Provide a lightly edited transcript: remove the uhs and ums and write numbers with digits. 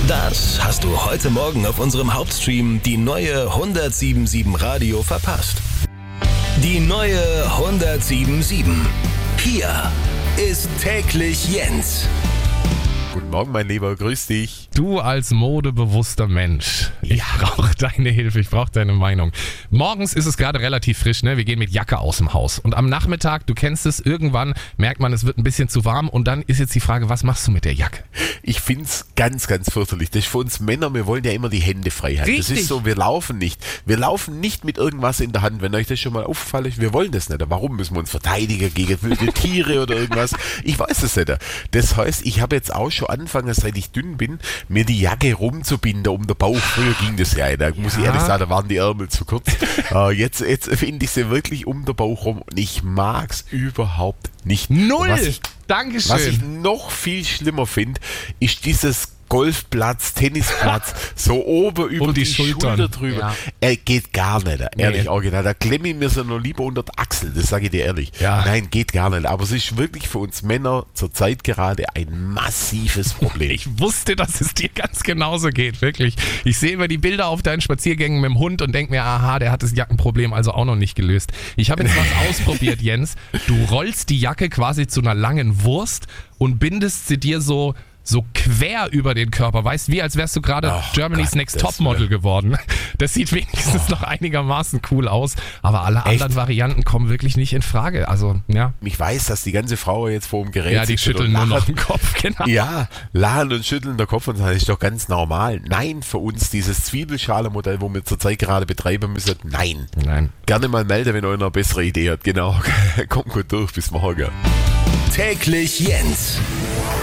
Das hast du heute Morgen auf unserem Hauptstream die neue 107.7 Radio verpasst. Die neue 107.7. Hier ist täglich Jens. Guten Morgen, mein Lieber, grüß dich. Du als modebewusster Mensch, ich brauche deine Hilfe, ich brauche deine Meinung. Morgens ist es gerade relativ frisch, ne? Wir gehen mit Jacke aus dem Haus. Und am Nachmittag, du kennst es, irgendwann merkt man, es wird ein bisschen zu warm. Und dann ist jetzt die Frage, was machst du mit der Jacke? Ich find's ganz, ganz fürchterlich. Das ist für uns Männer, wir wollen ja immer die Hände frei haben. Richtig. Das ist so, wir laufen nicht. Wir laufen nicht mit irgendwas in der Hand. Wenn euch das schon mal aufgefallen ist, wir wollen das nicht. Warum müssen wir uns verteidigen gegen wilde Tiere oder irgendwas? Ich weiß es nicht. Das heißt, ich habe jetzt auch schon angefangen, seit ich dünn bin, mir die Jacke rumzubinden um den Bauch. Früher ging das ja. Da muss ich ehrlich sagen, da waren die Ärmel zu kurz. Jetzt finde ich sie wirklich um den Bauch rum und ich mag's überhaupt nicht. Null! Dankeschön. Was ich noch viel schlimmer finde, ist dieses Golfplatz, Tennisplatz, so oben über Um die die Schultern. Schulter drüber. Ja. Geht gar nicht, ehrlich Nee. original. Da klemme ich mir so noch lieber unter die Achsel, das sage ich dir ehrlich. Ja. Nein, geht gar nicht. Aber es ist wirklich für uns Männer zurzeit gerade ein massives Problem. Ich wusste, dass es dir ganz genauso geht, wirklich. Ich sehe immer die Bilder auf deinen Spaziergängen mit dem Hund und denke mir, aha, der hat das Jackenproblem also auch noch nicht gelöst. Ich habe jetzt was ausprobiert, Jens. Du rollst die Jacke quasi zu einer langen Wurst und bindest sie dir so quer über den Körper, weißt, wie als wärst du gerade Ach Germany's Gott, Next das Topmodel geworden. Das sieht wenigstens noch einigermaßen cool aus, aber alle anderen Varianten kommen wirklich nicht in Frage. Also, ja. Ich weiß, dass die ganze Frau jetzt vor dem Gerät Ja, die sitzt und schütteln nur noch lachen. den Kopf, genau. Ja, lachen und schütteln der Kopf und sagen, das ist doch ganz normal. Nein, für uns dieses Zwiebelschale-Modell, wo wir zurzeit gerade betreiben müssen, nein. Nein. Gerne mal melden, wenn ihr eine bessere Idee habt. Genau. Kommt gut durch, bis morgen. Täglich Jens.